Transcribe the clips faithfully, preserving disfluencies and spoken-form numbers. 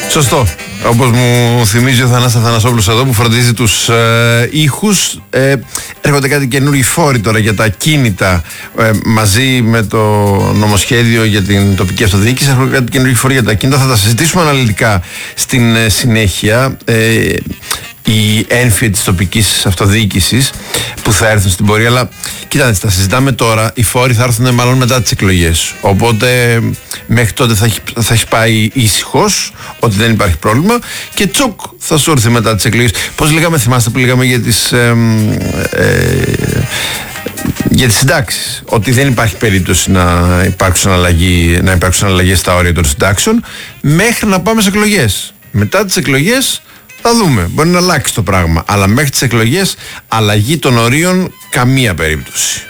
Σωστό. Όπως μου θυμίζει ο Θανάσης Αθανασόπουλος εδώ που φροντίζει τους ε, ήχους, ε, έρχονται κάτι καινούργιοι φόροι τώρα για τα ακίνητα ε, μαζί με το νομοσχέδιο για την τοπική αυτοδιοίκηση. Έρχονται κάτι καινούργιοι φόροι για τα ακίνητα. Θα τα συζητήσουμε αναλυτικά στην ε, συνέχεια. Ε, οι ένφυοι της τοπικής αυτοδιοίκησης που θα έρθουν στην πορεία. Αλλά κοίτατε, τα συζητάμε τώρα. Οι φόροι θα έρθουν μάλλον μετά τις εκλογές. Οπότε μέχρι τότε θα έχει, θα έχει πάει ήσυχος, ότι δεν υπάρχει πρόβλημα, και τσοκ θα σου έρθει μετά τις εκλογές. Πώς λέγαμε, θυμάστε που λέγαμε για τις ε, ε, για τις συντάξεις, ότι δεν υπάρχει περίπτωση να υπάρξουν, αλλαγή, να υπάρξουν αλλαγές στα όρια των συντάξεων μέχρι να πάμε σε εκλογές. Μετά τις εκλογές θα δούμε, μπορεί να αλλάξει το πράγμα, αλλά μέχρι τις εκλογές αλλαγή των ορίων καμία περίπτωση.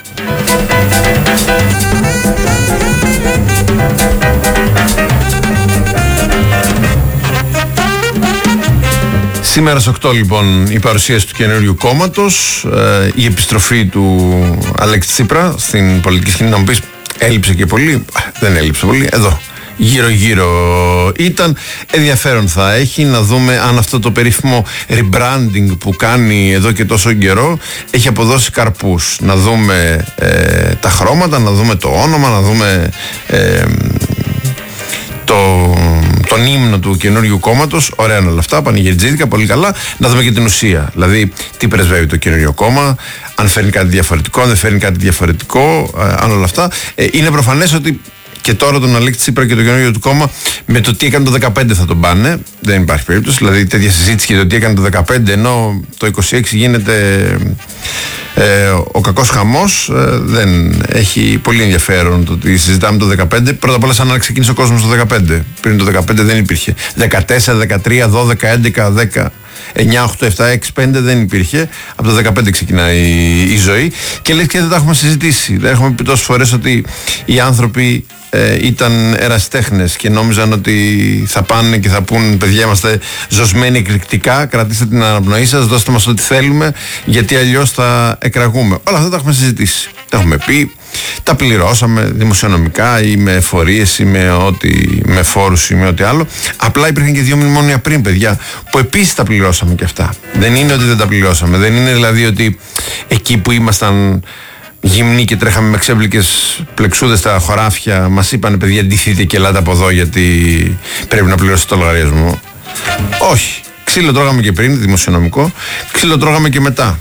Σήμερα στις οκτώ λοιπόν η παρουσίαση του καινούριου κόμματος, ε, η επιστροφή του Αλέξη Τσίπρα στην πολιτική σκηνή. Να μου πεις, έλειψε και πολύ? Δεν έλειψε πολύ, εδώ γύρω γύρω ήταν. Ενδιαφέρον θα έχει να δούμε αν αυτό το περίφημο rebranding που κάνει εδώ και τόσο καιρό έχει αποδώσει καρπούς. Να δούμε ε, τα χρώματα, να δούμε το όνομα, να δούμε ε, το, τον ύμνο του καινούριου κόμματος. Ωραία όλα αυτά, πανηγυριτζίδικα, πολύ καλά. Να δούμε και την ουσία, δηλαδή τι πρεσβεύει το καινούριο κόμμα, αν φέρνει κάτι διαφορετικό, αν δεν φέρνει κάτι διαφορετικό, ε, αν όλα αυτά. Ε, είναι προφανές ότι και τώρα τον Αλέξη Τσίπρα και το καινούριο του κόμμα με το τι έκανε το δεκαπέντε θα τον πάνε. Δεν υπάρχει περίπτωση. Δηλαδή τέτοια συζήτηση για το τι έκανε το δεκαπέντε, ενώ το είκοσι έξι γίνεται ε, ο κακός χαμός, ε, δεν έχει πολύ ενδιαφέρον το ότι συζητάμε το δεκαπέντε. Πρώτα απ' όλα, σαν να ξεκίνησε ο κόσμος το δεκαπέντε. Πριν το δεκαπέντε δεν υπήρχε. δεκατέσσερα, δεκατρία, δώδεκα, έντεκα, δέκα, εννιά, οκτώ, επτά, έξι, πέντε δεν υπήρχε. Από το δεκαπέντε ξεκινάει η, η ζωή. Και λες και δεν τα έχουμε συζητήσει. Δεν έχουμε πει τόσες φορές ότι οι άνθρωποι ε, ήταν ερασιτέχνες και νόμιζαν ότι θα πάνε και θα πούν: παιδιά, είμαστε ζωσμένοι εκρηκτικά, κρατήστε την αναπνοή σας, δώστε μας ό,τι θέλουμε, γιατί αλλιώς θα εκραγούμε. Όλα αυτά τα έχουμε συζητήσει. Τα έχουμε πει, τα πληρώσαμε δημοσιονομικά ή με εφορίες ή με, ό,τι, με φόρους ή με ό,τι άλλο. Απλά υπήρχαν και δύο μνημόνια πριν, παιδιά, που επίσης τα πληρώσαμε και αυτά. Δεν είναι ότι δεν τα πληρώσαμε. Δεν είναι δηλαδή ότι εκεί που ήμασταν γυμνοί και τρέχαμε με ξέβλικες πλεξούδες στα χωράφια μας είπανε: παιδιά, ντυθείτε και ελάτε από εδώ, γιατί πρέπει να πληρώσετε το λογαριασμό. Όχι. Ξύλο τρώγαμε και πριν, δημοσιονομικό. Ξύλο τρώγαμε και μετά.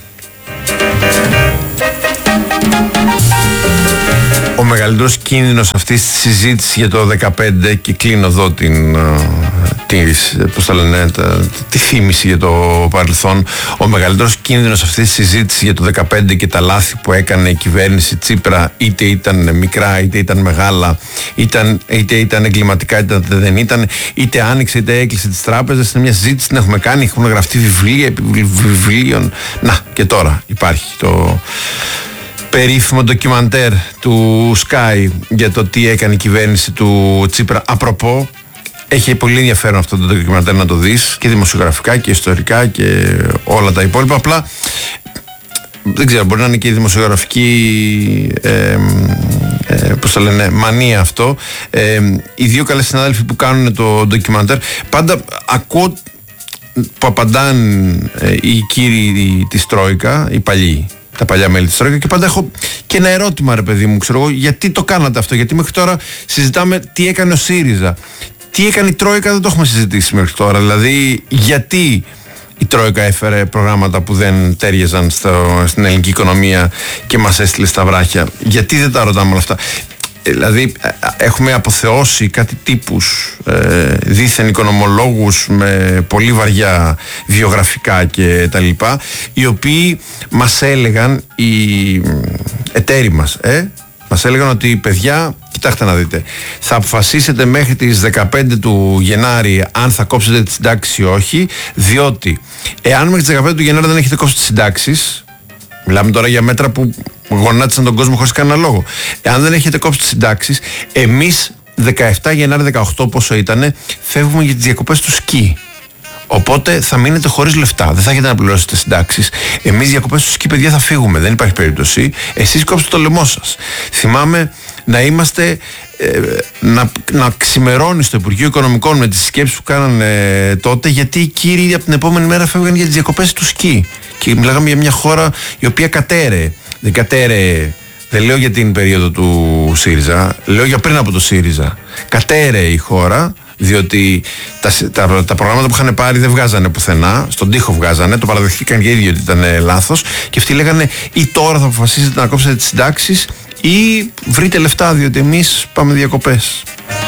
Ο μεγαλύτερος κίνδυνος αυτής της συζήτησης για το δεκαπέντε, και κλείνω εδώ την, την, πώς τα λένε, τα, τη θύμηση για το παρελθόν, ο μεγαλύτερος κίνδυνος αυτής της συζήτησης για το δεκαπέντε και τα λάθη που έκανε η κυβέρνηση Τσίπρα, είτε ήταν μικρά είτε ήταν μεγάλα, ήταν, είτε ήταν εγκληματικά είτε δεν ήταν, είτε άνοιξε είτε έκλεισε τις τράπεζες, είναι μια συζήτηση την έχουμε κάνει, έχουν γραφτεί βιβλία επί βιβλίων. Να, και τώρα υπάρχει το περίφημο ντοκιμαντέρ του Sky για το τι έκανε η κυβέρνηση του Τσίπρα. Απροπό, έχει πολύ ενδιαφέρον αυτό το ντοκιμαντέρ να το δεις, και δημοσιογραφικά και ιστορικά και όλα τα υπόλοιπα. Απλά δεν ξέρω, μπορεί να είναι και η δημοσιογραφική ε, ε, πώς το λένε, μανία αυτό. Ε, οι δύο καλές συνάδελφοι που κάνουν το ντοκιμαντέρ, πάντα ακούω που απαντάνε ε, οι κύριοι της Τρόικα, οι παλιοί, τα παλιά μέλη της Τρόικα, και πάντα έχω και ένα ερώτημα, ρε παιδί μου, ξέρω εγώ, γιατί το κάνατε αυτό? Γιατί μέχρι τώρα συζητάμε τι έκανε ο ΣΥΡΙΖΑ. Τι έκανε η Τρόικα δεν το έχουμε συζητήσει μέχρι τώρα. Δηλαδή, γιατί η Τρόικα έφερε προγράμματα που δεν τέριαζαν στο, στην ελληνική οικονομία και μας έστειλε στα βράχια? Γιατί δεν τα ρωτάμε όλα αυτά? Δηλαδή, έχουμε αποθεώσει κάτι τύπους ε, δίθεν οικονομολόγους με πολύ βαριά βιογραφικά και τα λοιπά, οι οποίοι μας έλεγαν, οι εταίροι μας, ε, μας έλεγαν ότι, παιδιά, κοιτάξτε να δείτε, θα αποφασίσετε μέχρι τις δεκαπέντε του Γενάρη αν θα κόψετε τις συντάξεις ή όχι, διότι εάν μέχρι τις δεκαπέντε του Γενάρη δεν έχετε κόψει τις συντάξεις, μιλάμε τώρα για μέτρα που γονάτισαν τον κόσμο χωρίς κανένα λόγο, εάν δεν έχετε κόψει τις συντάξεις, εμείς δεκαεπτά Γενάρη δεκαοκτώ πόσο ήτανε, φεύγουμε για τις διακοπές του σκι. Οπότε θα μείνετε χωρίς λεφτά. Δεν θα έχετε να πληρώσετε συντάξεις. Εμείς διακοπές του σκι, παιδιά, θα φύγουμε. Δεν υπάρχει περίπτωση. Εσείς κόψτε το λαιμό σας. Θυμάμαι να είμαστε ε, να, να ξημερώνει στο Υπουργείο Οικονομικών με τις σκέψεις που κάνανε ε, τότε, γιατί οι κύριοι από την επόμενη μέρα φεύγαν για τις διακοπές του σκι. Και μιλάγαμε για μια χώρα η οποία κατέρεε. Δεν κατέρεε, δεν λέω για την περίοδο του ΣΥΡΙΖΑ, λέω για πριν από το ΣΥΡΙΖΑ. Κατέρεε η χώρα, διότι τα, τα, τα προγράμματα που είχαν πάρει δεν βγάζανε πουθενά, στον τοίχο βγάζανε, το παραδεχτήκαν και οι ίδιοι ότι ήταν ε, λάθος, και αυτοί λέγανε ή τώρα θα αποφασίσετε να κόψετε τις συντάξεις ή βρείτε λεφτά, διότι εμείς πάμε διακοπές.